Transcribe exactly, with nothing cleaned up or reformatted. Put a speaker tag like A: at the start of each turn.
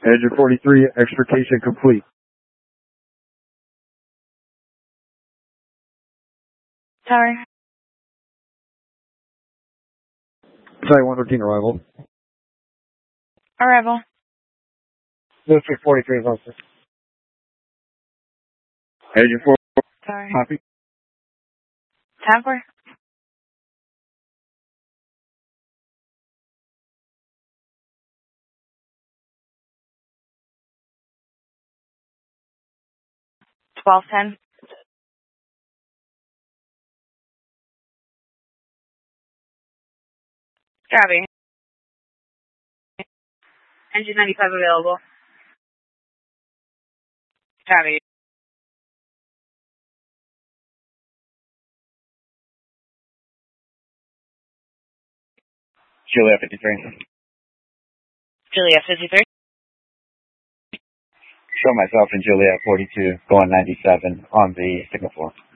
A: Engine forty-three, extrication complete.
B: Tower.
A: Site one thirteen arrival.
B: Arrival.
A: District forty-three is also. Engine four.
B: Tower.
A: Copy.
B: Tower. twelve ten. Copy. Engine ninety-five available. Copy.
A: Juliet fifty-three.
B: Juliet fifty-three.
A: Show myself in Juliet forty-two, going ninety-seven on the signal floor.